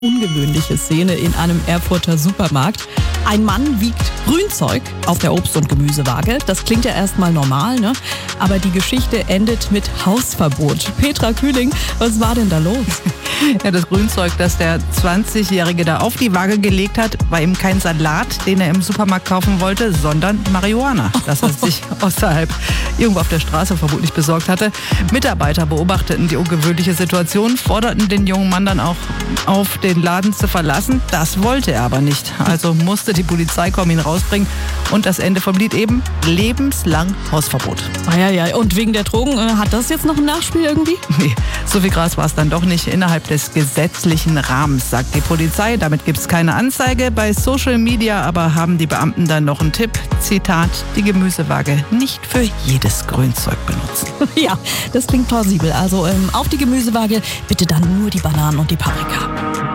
Ungewöhnliche Szene in einem Erfurter Supermarkt. Ein Mann wiegt Grünzeug auf der Obst- und Gemüsewaage. Das klingt ja erstmal normal, ne? Aber die Geschichte endet mit Hausverbot. Petra Kühling, was war denn da los? Ja, das Grünzeug, das der 20-Jährige da auf die Waage gelegt hat, war eben kein Salat, den er im Supermarkt kaufen wollte, sondern Marihuana, das er sich außerhalb irgendwo auf der Straße vermutlich besorgt hatte. Mitarbeiter beobachteten die ungewöhnliche Situation, forderten den jungen Mann dann auch auf, den Laden zu verlassen. Das wollte er aber nicht. Also musste die Polizei kommen, ihn rausbringen. Und das Ende vom Lied eben: lebenslang Hausverbot. Ja. Und wegen der Drogen, hat das jetzt noch ein Nachspiel irgendwie? Nee, so viel Gras war es dann doch nicht innerhalb des gesetzlichen Rahmens, sagt die Polizei. Damit gibt es keine Anzeige. Bei Social Media aber haben die Beamten dann noch einen Tipp. Zitat: die Gemüsewaage nicht für jedes Grünzeug benutzen. Ja, das klingt plausibel. Also auf die Gemüsewaage bitte dann nur die Bananen und die Paprika.